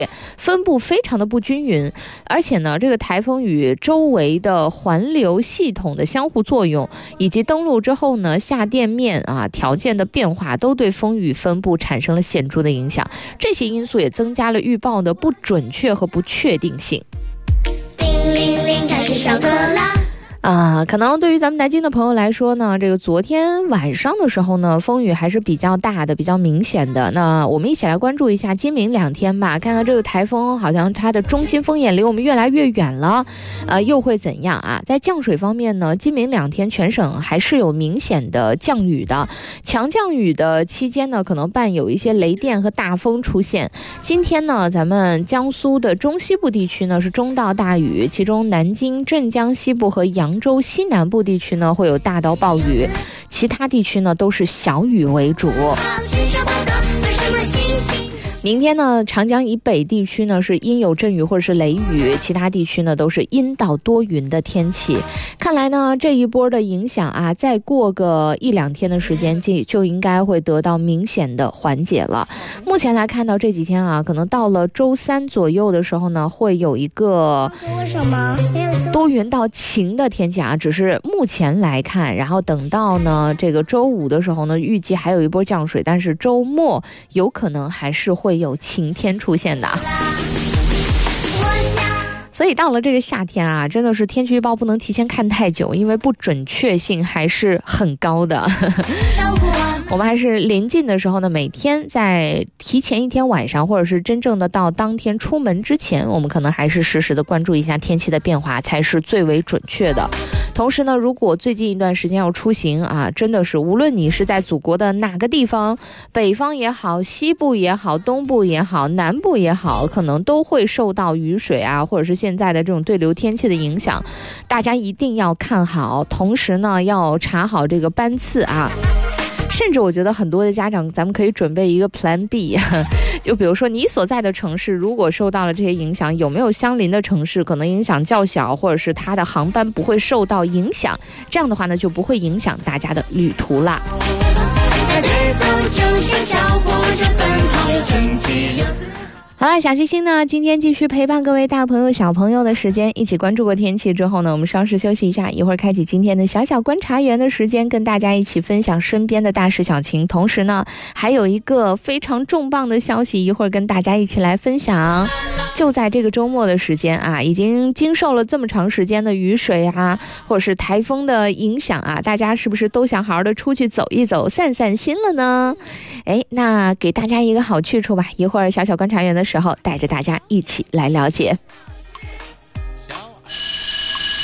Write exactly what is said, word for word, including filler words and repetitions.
分布非常的不均匀，而且呢，这个台风与周围的环流系统的相互作用，以及登陆之后呢，下电面啊条件的变化，都对风雨分布产生了显著的影响。这些因素也增加了预报的不准确和不确定性。 叮铃铃，开始上课啦！ 啊、呃，可能对于咱们南京的朋友来说呢，这个昨天晚上的时候呢，风雨还是比较大的，比较明显的。那我们一起来关注一下今明两天吧，看看这个台风好像它的中心风眼离我们越来越远了，呃，又会怎样啊？在降水方面呢，今明两天全省还是有明显的降雨的，强降雨的期间呢，可能伴有一些雷电和大风出现。今天呢，咱们江苏的中西部地区呢是中到大雨，其中南京、镇江西部和扬州西南部地区呢会有大到暴雨，其他地区呢都是小雨为主。明天呢，长江以北地区呢是阴有阵雨或者是雷雨，其他地区呢都是阴到多云的天气。看来呢，这一波的影响啊，再过个一两天的时间就就应该会得到明显的缓解了。目前来看到这几天啊，可能到了周三左右的时候呢，会有一个为什么多云到晴的天气啊，只是目前来看，然后等到呢这个周五的时候呢，预计还有一波降水，但是周末有可能还是会有晴天出现的。所以到了这个夏天啊，真的是天气预报不能提前看太久，因为不准确性还是很高的。我们还是临近的时候呢，每天在提前一天晚上，或者是真正的到当天出门之前，我们可能还是实时的关注一下天气的变化，才是最为准确的。同时呢，如果最近一段时间要出行啊，真的是无论你是在祖国的哪个地方，北方也好，西部也好，东部也好，南部也好，可能都会受到雨水啊，或者是现在的这种对流天气的影响，大家一定要看好，同时呢，要查好这个班次啊。甚至我觉得很多的家长，咱们可以准备一个 Plan B， 就比如说你所在的城市如果受到了这些影响，有没有相邻的城市可能影响较小，或者是它的航班不会受到影响，这样的话呢，就不会影响大家的旅途啦。好了，小星星呢，今天继续陪伴各位大朋友小朋友的时间，一起关注过天气之后呢，我们稍事休息一下，一会儿开启今天的小小观察员的时间，跟大家一起分享身边的大事小情。同时呢，还有一个非常重磅的消息，一会儿跟大家一起来分享。就在这个周末的时间啊，已经经受了这么长时间的雨水啊，或者是台风的影响啊，大家是不是都想好好的出去走一走，散散心了呢？哎，那给大家一个好去处吧，一会儿小小观察员的时候带着大家一起来了解。